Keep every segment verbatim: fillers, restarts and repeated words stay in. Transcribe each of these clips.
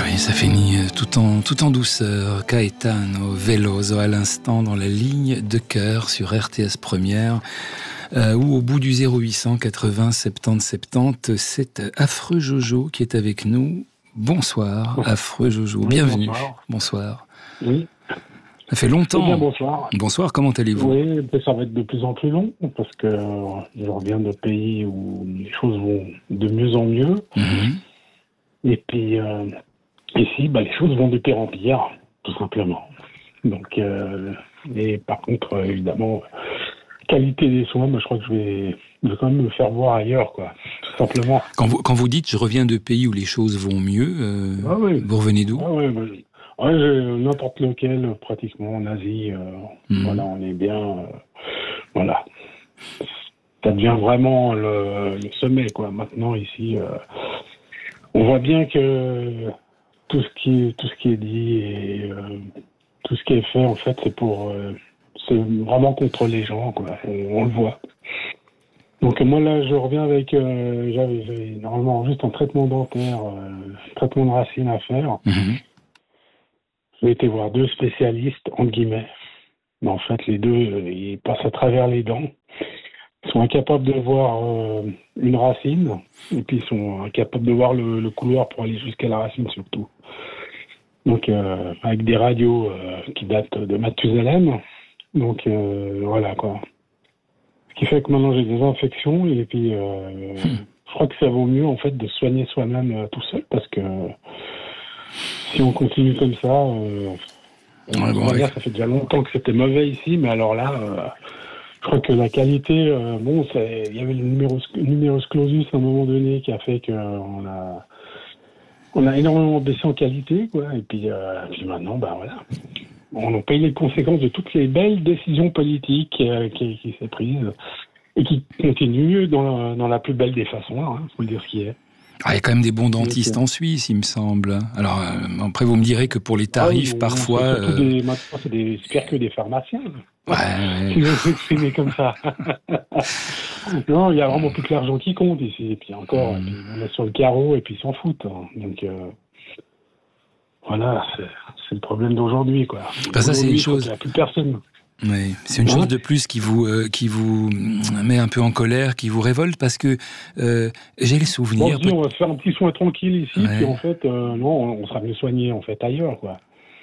oui, ça finit tout en, tout en douceur. Caetano Veloso à l'instant dans la ligne de cœur sur R T S Première, euh, ou au bout du zéro huit cent quatre-vingts soixante-dix soixante-dix, c'est Affreux Jojo qui est avec nous. Bonsoir, Affreux Jojo, Oui, bienvenue. Bonsoir. Bonsoir. Oui. Ça fait longtemps. Bien, bonsoir. Bonsoir, comment allez-vous? Oui, ça va être de plus en plus long parce que euh, je reviens de pays où les choses vont de mieux en mieux. Mm-hmm. Et puis euh, ici, bah, les choses vont de pire en pire, tout simplement. Donc, euh, et par contre, euh, évidemment, qualité des soins, bah, je crois que je vais, je vais quand même me faire voir ailleurs, quoi, tout simplement. Quand vous, quand vous dites « je reviens de pays où les choses vont mieux euh, ah, oui. vous revenez d'où? ah, oui, bah, ouais, j'ai n'importe lequel, pratiquement, en Asie. Euh, mmh. Voilà, on est bien... Euh, voilà. Ça devient vraiment le, le sommet, quoi. Maintenant, ici, euh, on voit bien que tout ce qui, tout ce qui est dit et euh, tout ce qui est fait, en fait, c'est pour... Euh, c'est vraiment contre les gens, quoi. On, on le voit. Donc moi, là, je reviens avec... Euh, j'avais, j'avais normalement juste un traitement dentaire, euh, traitement de racines à faire. Mmh. J'ai été voir deux spécialistes, entre guillemets. Mais en fait, les deux, euh, ils passent à travers les dents. Ils sont incapables de voir euh, une racine. Et puis, ils sont incapables de voir le, le couloir pour aller jusqu'à la racine, surtout. Donc, euh, avec des radios euh, qui datent de Mathusalem. Donc, euh, voilà, quoi. Ce qui fait que maintenant, j'ai des infections. Et puis, euh, hmm. je crois que ça vaut mieux, en fait, de soigner soi-même euh, tout seul. Parce que... Si on continue comme ça, euh, ouais, bon, ouais. Ça fait déjà longtemps que c'était mauvais ici, mais alors là, euh, je crois que la qualité, euh, bon, il y avait le numéros, numerus clausus à un moment donné qui a fait qu'on a, on a énormément baissé en qualité, quoi. Et puis, euh, puis maintenant, ben voilà, on a payé les conséquences de toutes les belles décisions politiques euh, qui, qui s'est prises et qui continuent dans, dans la plus belle des façons, hein, faut le dire ce qui est. Ah, il y a quand même des bons dentistes en Suisse, il me semble. Alors, euh, après, vous me direz que pour les tarifs, ah oui, parfois... C'est, euh... des, maintenant, c'est, des, c'est pire que des pharmaciens. Ouais, ouais. Si vous exprimez comme ça. Non, il y a vraiment plus que l'argent qui compte ici. Et puis encore, mmh. et puis on est sur le carreau et puis ils s'en foutent. Hein. Donc, euh... voilà, c'est, c'est le problème d'aujourd'hui, quoi. Ben, ça, c'est une chose... Il n'y a plus personne. Oui, c'est une ouais. chose de plus qui vous euh, qui vous met un peu en colère, qui vous révolte, parce que euh, j'ai le souvenir. Bon, on se dit, on va se faire un petit soin tranquille ici, ouais. puis en fait, euh, non, on sera mieux soigné en fait ailleurs, quoi.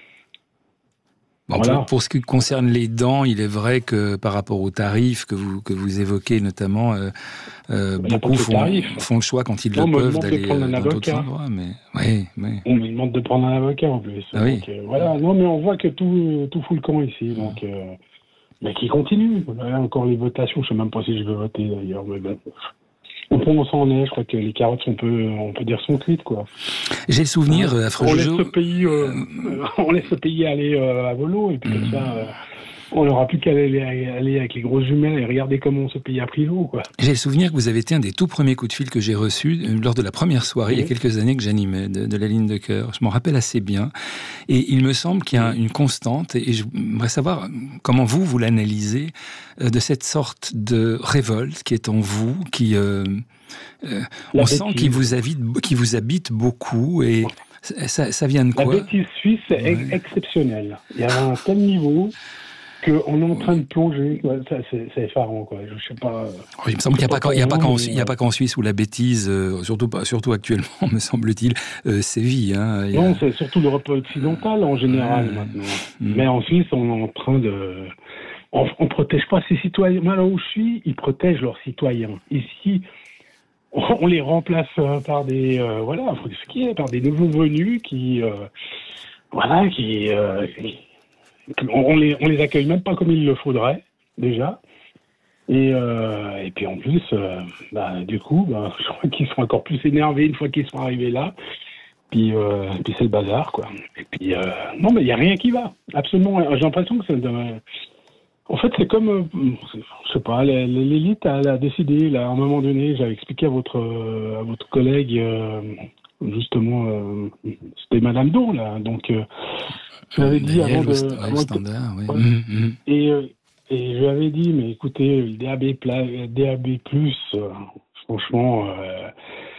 Bon, voilà. pour, pour ce qui concerne les dents, il est vrai que par rapport aux tarifs que vous que vous évoquez notamment, euh, euh, beaucoup font, font le choix quand ils non, le peuvent d'aller de prendre un dans avocat. d'autres endroits. Mais oui, oui. On me demande de prendre un avocat en plus. Ah, oui. Donc, euh, voilà. Non, mais on voit que tout tout fout le camp ici, donc. Euh, Mais qui continue. Voilà, encore les votations, je ne sais même pas si je veux voter d'ailleurs. Mais ben, au point où on s'en est, je crois que les carottes, on peut, on peut dire, sont cuites, quoi. J'ai le souvenir, hein, Affreux on Jojo. Laisse ce pays, euh, on laisse ce pays aller euh, à volo, et puis mmh. comme ça, euh, on n'aura plus qu'à aller, aller avec les grosses jumelles et regarder comment ce pays a pris l'eau, quoi. J'ai le souvenir que vous avez été un des tout premiers coups de fil que j'ai reçus lors de la première soirée, mmh. il y a quelques années que j'animais, de, de la ligne de cœur. Je m'en rappelle assez bien. Et il me semble qu'il y a une constante, et j'aimerais savoir comment vous, vous l'analysez, euh, de cette sorte de révolte qui est en vous, qui, euh, euh, on bêtise. sent qu'il vous habite, qu'il vous habite beaucoup, et ça, ça vient de quoi? La bêtise suisse est ouais. exceptionnelle. Il y a un tel niveau qu'on est en train de plonger, ça, c'est, c'est effarant, quoi. Je sais pas. Oh, il me semble qu'il n'y a, a, a, mais... a pas qu'en Suisse où la bêtise, euh, surtout, surtout actuellement, me semble-t-il, euh, sévit. Hein. Non, a... c'est surtout l'Europe occidentale en général mmh. maintenant. Mmh. Mais en Suisse, on est en train de. On ne protège pas ses citoyens. Moi, là où je suis, ils protègent leurs citoyens. Ici, on les remplace par des. Euh, voilà, faut ce qui est, par des nouveaux venus qui. Euh, voilà, qui. Euh, On les, on les accueille même pas comme il le faudrait, déjà. Et, euh, et puis en plus, euh, bah, du coup, bah, je crois qu'ils sont encore plus énervés une fois qu'ils sont arrivés là. Puis, euh, puis c'est le bazar, quoi. Et puis, euh, non, mais il n'y a rien qui va. Absolument. J'ai l'impression que c'est... Euh, en fait, c'est comme, euh, je sais pas, l'élite, elle a décidé, là, à un moment donné, j'avais expliqué à votre, euh, à votre collègue, euh, justement, euh, c'était Madame Don, là, donc... Euh, je lui avais dit avant de... St- avant standard, oui. ouais. mmh. Et, euh, et je lui avais dit, mais écoutez, le D A B, D A B plus, euh, franchement, euh,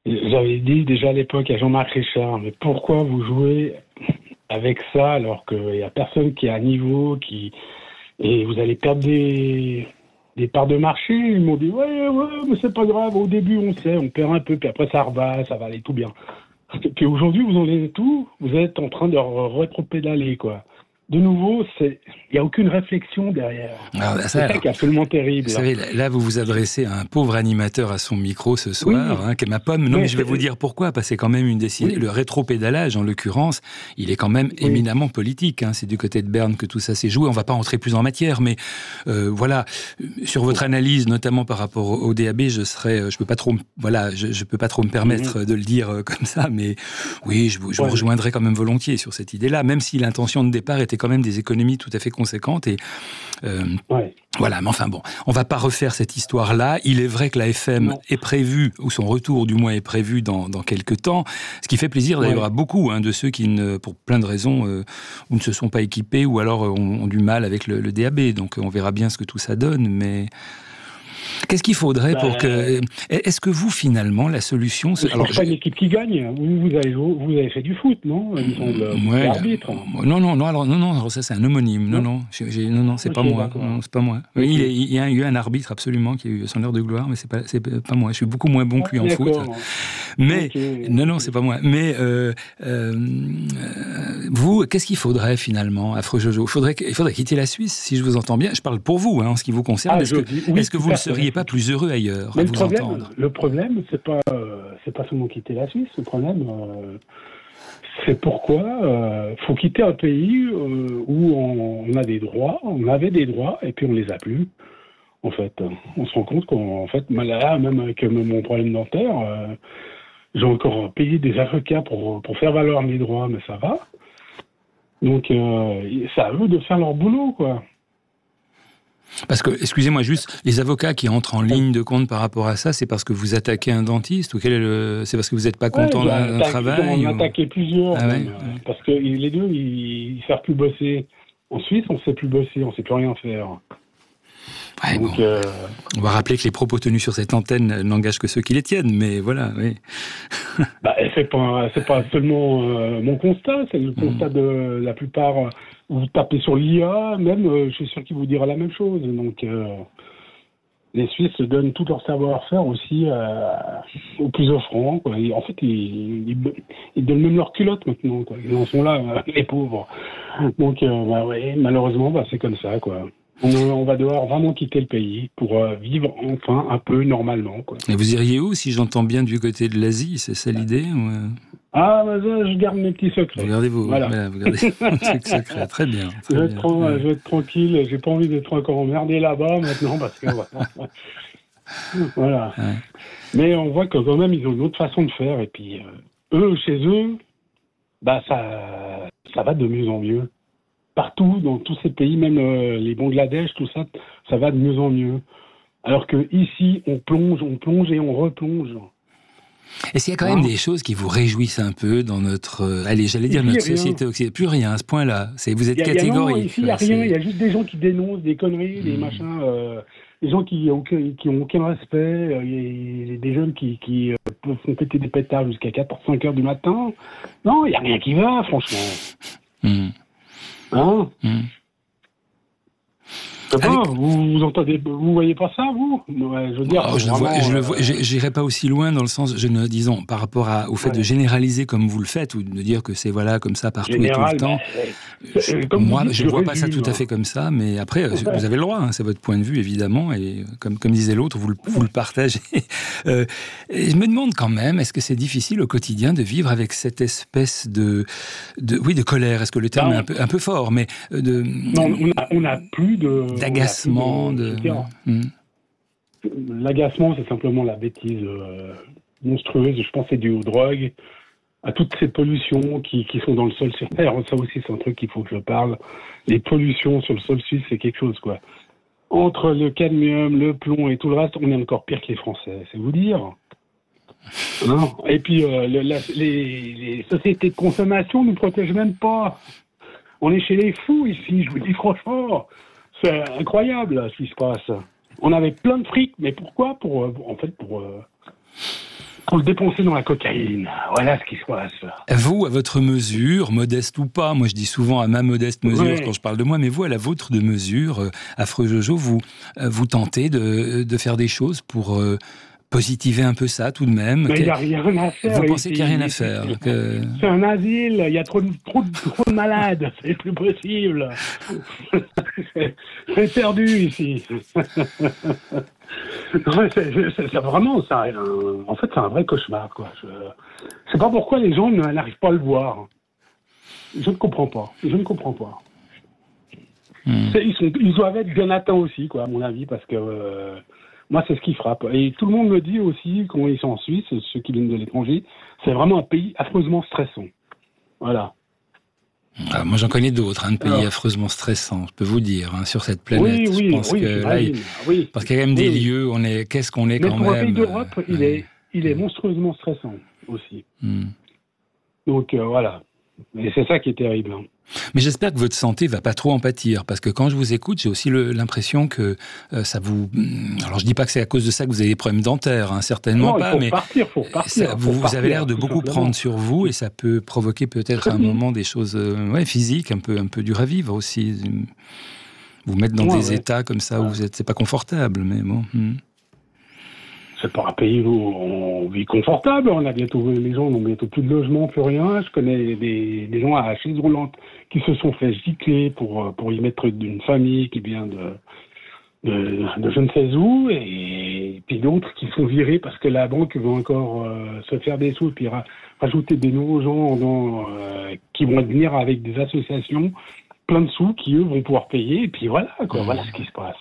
J'avais dit déjà à l'époque à Jean-Marc Richard, mais pourquoi vous jouez avec ça alors qu'il n'y a personne qui est à niveau, qui et vous allez perdre des, des parts de marché. Ils m'ont dit ouais, ouais, mais c'est pas grave, au début on sait, on perd un peu, puis après ça reva, ça va aller tout bien. Et puis aujourd'hui vous en avez tout, vous êtes en train de rétro-pédaler, quoi. De nouveau, c'est il n'y a aucune réflexion derrière. Alors, ça, c'est ça alors, qui est absolument terrible. Vous savez, là, vous vous adressez à un pauvre animateur à son micro ce soir, oui. hein, qui est ma pomme. Non, mais, mais je vais vous dire pourquoi. Parce que c'est quand même une décision. Oui. Le rétro-pédalage, en l'occurrence, il est quand même oui. éminemment politique. Hein. C'est du côté de Berne que tout ça s'est joué. On ne va pas entrer plus en matière, mais euh, voilà. Sur votre analyse, notamment par rapport au D A B, je serais, je peux pas trop, voilà, je, je peux pas trop me permettre mmh. de le dire comme ça, mais oui, je, je ouais. vous rejoindrai quand même volontiers sur cette idée-là, même si l'intention de départ était quand même des économies tout à fait conséquentes. Et euh, ouais. voilà, mais enfin bon, on va pas refaire cette histoire-là. Il est vrai que la F M non. est prévue, ou son retour du moins est prévu dans, dans quelques temps, ce qui fait plaisir d'ailleurs ouais. à beaucoup hein, de ceux qui, ne, pour plein de raisons, euh, ou ne se sont pas équipés, ou alors euh, ont, ont du mal avec le, le D A B. Donc on verra bien ce que tout ça donne, mais... Qu'est-ce qu'il faudrait bah, pour que... Est-ce que vous, finalement, la solution... C'est alors, pas une équipe qui gagne. Vous, vous, avez, vous avez fait du foot, non Il me semble. Ouais, l'arbitre. Non, non, non, alors, non, non, alors ça, c'est un homonyme. Non, non, non, j'ai, non, non c'est okay, pas moi. Non, c'est pas moi. Okay. Il, il y a eu un arbitre, absolument, qui a eu son heure de gloire, mais c'est pas, c'est pas moi. Je suis beaucoup moins bon que lui en foot. Mais... Okay. Non, non, c'est pas moi. Mais euh, euh, vous, qu'est-ce qu'il faudrait, finalement, Affreux Jojo ? Il faudrait, il faudrait quitter la Suisse, si je vous entends bien. Je parle pour vous, hein, en ce qui vous concerne. Ah, est-ce que, dis, oui, est-ce que vous le seriez pas plus heureux ailleurs Mais à le vous problème, entendre. Le problème, c'est pas, euh, c'est pas seulement quitter la Suisse. Le problème, euh, c'est pourquoi euh, faut quitter un pays euh, où on, on a des droits, on avait des droits, et puis on les a plus. En fait, on se rend compte qu'en fait, là, même avec mon problème dentaire, euh, j'ai encore payé des avocats pour pour faire valoir mes droits, mais ça va. Donc, euh, c'est à eux de faire leur boulot, quoi. Parce que, excusez-moi juste, les avocats qui entrent en ligne de compte par rapport à ça, c'est parce que vous attaquez un dentiste ou quel est le... c'est parce que vous n'êtes pas content ouais, d'un, d'un travail On ou... a attaqué plusieurs, ah ouais, même, ouais. Parce que les deux, ils ne savent plus bosser. En Suisse, on ne sait plus bosser, on ne sait plus rien faire. Ouais, Donc, bon. euh... On va rappeler que les propos tenus sur cette antenne n'engagent que ceux qui les tiennent, mais voilà, oui. bah, c'est pas, c'est pas seulement euh, mon constat, c'est le constat mmh. de la plupart... Vous tapez sur l'I A, même, euh, je suis sûr qu'il vous dira la même chose. Donc, euh, les Suisses donnent tout leur savoir-faire aussi euh, aux plus offrants, quoi. Et en fait, ils, ils, ils donnent même leur culotte maintenant, quoi. Ils en sont là, euh, les pauvres. Donc, euh, bah, ouais, malheureusement, bah, c'est comme ça, quoi. On, on va devoir vraiment quitter le pays pour euh, vivre enfin un peu normalement, quoi. Et vous iriez où, si j'entends bien, du côté de l'Asie? C'est ça l'idée ou... Ah, bah ça, je garde mes petits secrets. Vous gardez vos, voilà. Voilà, vous gardez vos trucs secrets. Très bien. Très je, vais bien. Être, ouais. je vais être tranquille. J'ai pas envie d'être encore emmerdé là-bas maintenant parce que voilà. voilà. Ouais. Mais on voit que quand même ils ont une autre façon de faire et puis euh, eux chez eux, bah ça, ça va de mieux en mieux. Partout dans tous ces pays, même euh, les Bangladesh, tout ça, ça va de mieux en mieux. Alors que ici, on plonge, on plonge et on replonge. Est-ce qu'il y a quand même des choses qui vous réjouissent un peu dans notre, euh, allez, j'allais dire notre société occidentale? Plus rien à ce point-là. C'est, vous êtes catégorique. Ici, il n'y a rien. Il y a juste des gens qui dénoncent des conneries, mmh. des machins, euh, des gens qui n'ont qui ont aucun respect, euh, y a des jeunes qui, qui euh, font péter des pétards jusqu'à quatre cinq heures du matin. Non, il n'y a rien qui va, franchement. Mmh. Hein mmh. Avec... Pas, vous, vous entendez, vous voyez pas ça, vous? Ouais, je veux dire, oh, je vraiment, vois, je euh... le vois, j'irai pas aussi loin dans le sens, je ne, disons, par rapport à, au fait ouais. de généraliser comme vous le faites ou de dire que c'est voilà comme ça partout Général, et tout le temps. Bah, je, moi, dites, je ne vois pas ça tout à fait comme ça, mais après, vous avez le droit, hein, c'est votre point de vue évidemment, et comme comme disait l'autre, vous le, vous le partagez. euh, et je me demande quand même, est-ce que c'est difficile au quotidien de vivre avec cette espèce de, de oui, de colère? Est-ce que le terme non. est un peu un peu fort, mais de non, on a, on a plus de d'agacement, de... de... Mmh. L'agacement, c'est simplement la bêtise euh, monstrueuse. Je pense que c'est dû aux drogues, à toutes ces pollutions qui, qui sont dans le sol sur Terre. Ça aussi, c'est un truc qu'il faut que je parle. Les pollutions sur le sol suisse, c'est quelque chose, quoi. Entre le cadmium, le plomb et tout le reste, on est encore pire que les Français. C'est vous dire. Non. Et puis, euh, le, la, les, les sociétés de consommation ne nous protègent même pas. On est chez les fous ici, je vous dis franchement. C'est incroyable, ce qui se passe. On avait plein de fric, mais pourquoi? Pour, en fait, pour, Faut le dépenser dans la cocaïne. Voilà ce qui se passe. Vous, à votre mesure, modeste ou pas, moi je dis souvent à ma modeste mesure Ouais. quand je parle de moi, mais vous, à la vôtre de mesure, euh, Affreux Jojo, vous, euh, vous tentez de, de faire des choses pour euh, positiver un peu ça tout de même. Mais il Que- n'y a rien à faire. Vous pensez ici. qu'il n'y a rien à faire que... C'est un asile, il y a trop de, trop de, trop de malades, c'est plus possible. c'est, c'est perdu ici. Ouais, c'est, c'est, c'est vraiment, ça, un, en fait, c'est un vrai cauchemar, quoi. Je ne sais pas pourquoi les gens n'arrivent pas à le voir. Je ne comprends pas. Je ne comprends pas. Hmm. C'est, ils, sont, ils doivent être bien atteints aussi, quoi, à mon avis, parce que euh, moi, c'est ce qui frappe. Et tout le monde me dit aussi, quand ils sont en Suisse, ceux qui viennent de l'étranger, c'est vraiment un pays affreusement stressant. Voilà. Ah, moi, j'en connais d'autres, un hein, pays Alors, affreusement stressant, je peux vous dire, hein, sur cette planète. oui, oui, je pense oui, que là, il... oui. parce qu'il y a quand même oui, des oui. lieux, on est, qu'est-ce qu'on est Mais quand pour même. un pays d'Europe, euh, il, ouais. est, il est monstrueusement stressant aussi. Hmm. Donc euh, voilà. Et c'est ça qui est terrible. Hein. Mais j'espère que votre santé va pas trop en pâtir, parce que quand je vous écoute, j'ai aussi le, l'impression que euh, ça vous... Alors je dis pas que c'est à cause de ça que vous avez des problèmes dentaires, hein, certainement Non, pas, il faut mais repartir, faut repartir, ça, faut vous, vous repartir, avez l'air de tout beaucoup simplement. prendre sur vous, et ça peut provoquer peut-être Très à un bien. moment des choses euh, ouais, physiques, un peu, un peu dures à vivre aussi. Vous mettre dans Ouais, des ouais. états comme ça où Ouais. vous êtes, c'est pas confortable, mais bon. Hmm. C'est pas un pays où on vit confortable. On a bientôt, les gens n'ont bientôt plus de logement, plus rien. Je connais des, des gens à chaise roulante qui se sont fait gicler pour, pour y mettre d'une famille qui vient de, de, de je ne sais où. Et puis d'autres qui sont virés parce que la banque veut encore euh, se faire des sous et puis ra- rajouter des nouveaux gens dans, euh, qui vont venir avec des associations, plein de sous qui, eux, vont pouvoir payer. Et puis voilà, quoi. Voilà ce qui se passe.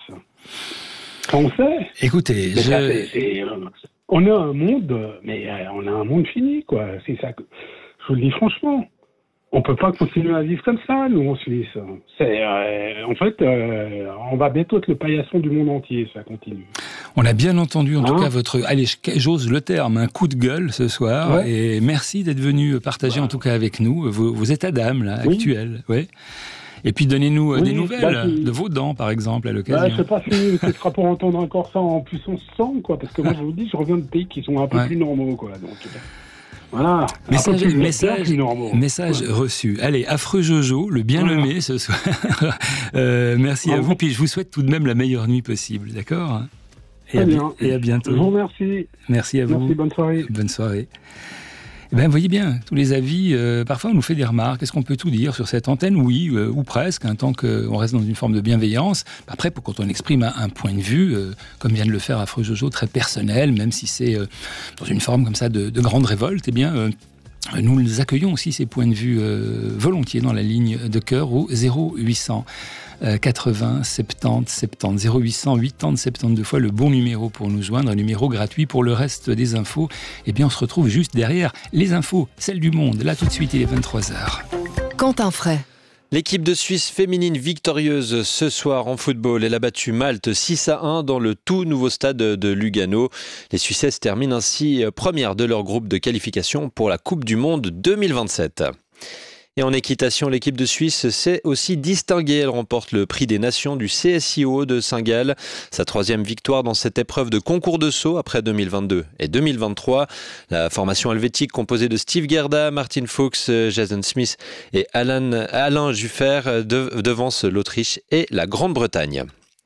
Ça, on sait. Écoutez, Mais je... ça, c'est, c'est, euh, on a un monde, mais euh, on a un monde fini, quoi. C'est ça que je vous le dis franchement. On peut pas continuer à vivre comme ça, nous, en Suisse. C'est, euh, en fait, euh, on va bientôt être le paillasson du monde entier, ça continue. On a bien entendu, en Hein tout cas, votre, allez, j'ose le terme, un coup de gueule ce soir. Ouais. Et merci d'être venu partager, Ouais. en tout cas, avec nous, vos, vos états d'âme, là, Oui. actuels. Ouais. Et puis, donnez-nous euh, Oui, des nouvelles bah, si- de vos dents, par exemple, à Bah, l'occasion. je sais pas si ce sera pour entendre encore ça en puissance cent, quoi. Parce que moi, je vous dis, je reviens de pays qui sont un peu Ouais. plus normaux, quoi. Donc, euh, voilà. Message, Un peu plus, bien message, plus normaux. message Ouais. reçu. Allez, Affreux Jojo, le bien Voilà. nommé ce soir. euh, merci Au à revoir. vous, puis je vous souhaite tout de même la meilleure nuit possible, d'accord ? Et Très à, bi- bien. et à Je bientôt. vous remercie. Merci à vous. Merci, bonne soirée. Bonne soirée. Eh ben, vous voyez bien, tous les avis, euh, parfois on nous fait des remarques. Est-ce qu'on peut tout dire sur cette antenne ? Oui, euh, ou presque, hein, tant qu'on reste dans une forme de bienveillance. Après, pour quand on exprime un, un point de vue, euh, comme vient de le faire Affreux Jojo, très personnel, même si c'est euh, dans une forme comme ça de, de grande révolte, eh bien, euh, nous accueillons aussi ces points de vue euh, volontiers dans la ligne de cœur au zéro huit cent quatre-vingts soixante-dix soixante-dix zéro huit cent quatre-vingts soixante-douze fois le bon numéro pour nous joindre, un numéro gratuit. Pour le reste des infos, eh bien on se retrouve juste derrière les infos, celles du monde. Là tout de suite il est vingt-trois heures. Quentin Fray. L'équipe de Suisse féminine victorieuse ce soir en football. Elle a battu Malte six à un dans le tout nouveau stade de Lugano. Les Suissesses terminent ainsi première de leur groupe de qualification pour la Coupe du Monde deux mille vingt-sept. Et en équitation, l'équipe de Suisse s'est aussi distinguée. Elle remporte le prix des nations du C S I O de Saint-Gall. Sa troisième victoire dans cette épreuve de concours de saut après deux mille vingt-deux et deux mille vingt-trois. La formation helvétique composée de Steve Gerda, Martin Fuchs, Jason Smith et Alan, Alain Juffer de, devance l'Autriche et la Grande-Bretagne.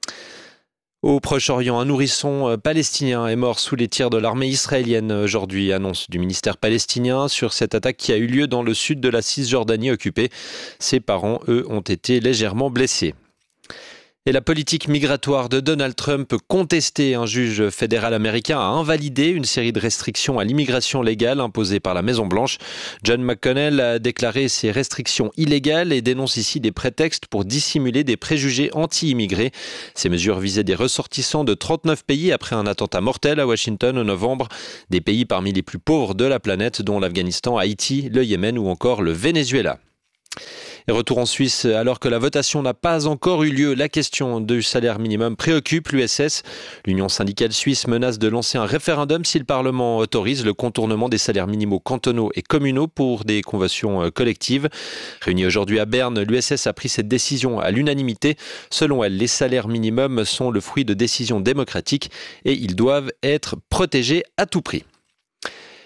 Au Proche-Orient, un nourrisson palestinien est mort sous les tirs de l'armée israélienne aujourd'hui, annonce du ministère palestinien sur cette attaque qui a eu lieu dans le sud de la Cisjordanie occupée. Ses parents, eux, ont été légèrement blessés. Et la politique migratoire de Donald Trump contestée, un juge fédéral américain a invalidé une série de restrictions à l'immigration légale imposées par la Maison-Blanche. John McConnell a déclaré ces restrictions illégales et dénonce ici des prétextes pour dissimuler des préjugés anti-immigrés. Ces mesures visaient des ressortissants de trente-neuf pays après un attentat mortel à Washington en novembre. Des pays parmi les plus pauvres de la planète, dont l'Afghanistan, Haïti, le Yémen ou encore le Venezuela. Et retour en Suisse, alors que la votation n'a pas encore eu lieu, la question du salaire minimum préoccupe l'U S S. L'Union syndicale suisse menace de lancer un référendum si le Parlement autorise le contournement des salaires minimaux cantonaux et communaux pour des conventions collectives. Réunie aujourd'hui à Berne, l'U S S a pris cette décision à l'unanimité. Selon elle, les salaires minimums sont le fruit de décisions démocratiques et ils doivent être protégés à tout prix.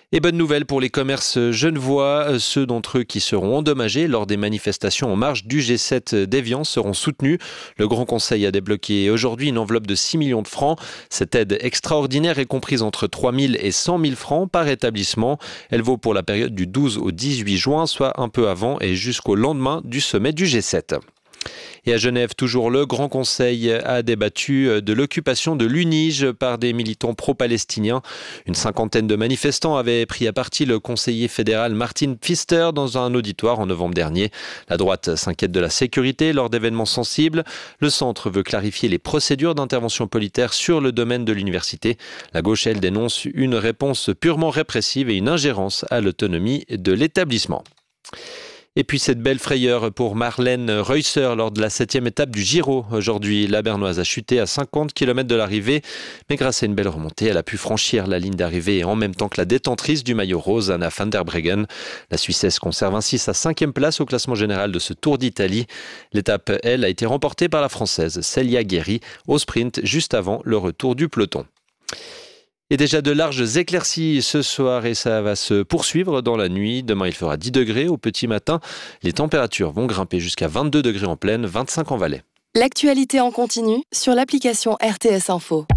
Et bonne nouvelle pour les commerces genevois, ceux d'entre eux qui seront endommagés lors des manifestations en marge du G sept d'Évian seront soutenus. Le Grand Conseil a débloqué aujourd'hui une enveloppe de six millions de francs. Cette aide extraordinaire est comprise entre trois mille et cent mille francs par établissement. Elle vaut pour la période du douze au dix-huit juin, soit un peu avant et jusqu'au lendemain du sommet du G sept. Et à Genève, toujours le Grand Conseil a débattu de l'occupation de l'Unige par des militants pro-palestiniens. Une cinquantaine de manifestants avaient pris à partie le conseiller fédéral Martin Pfister dans un auditoire en novembre dernier. La droite s'inquiète de la sécurité lors d'événements sensibles. Le centre veut clarifier les procédures d'intervention policière sur le domaine de l'université. La gauche, elle, dénonce une réponse purement répressive et une ingérence à l'autonomie de l'établissement. Et puis cette belle frayeur pour Marlène Reusser lors de la septième étape du Giro. Aujourd'hui, la Bernoise a chuté à cinquante kilomètres de l'arrivée, mais grâce à une belle remontée, elle a pu franchir la ligne d'arrivée en même temps que la détentrice du maillot rose, Anna van der Breggen. La Suissesse conserve ainsi sa cinquième place au classement général de ce Tour d'Italie. L'étape, elle, a été remportée par la Française Célia Guéry au sprint juste avant le retour du peloton. Et déjà de larges éclaircies ce soir et ça va se poursuivre dans la nuit. Demain, il fera dix degrés au petit matin. Les températures vont grimper jusqu'à vingt-deux degrés en plaine, vingt-cinq en Valais. L'actualité en continu sur l'application R T S Info.